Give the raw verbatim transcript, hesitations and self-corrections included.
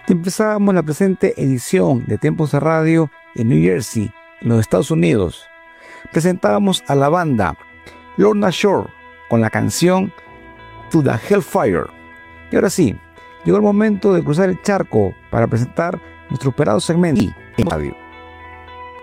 Empezábamos la presente edición de Tiempos de Radio en New Jersey, en los Estados Unidos. Presentábamos a la banda Lorna Shore con la canción To the Hellfire. Y ahora sí, llegó el momento de cruzar el charco para presentar nuestro esperado segmento en radio.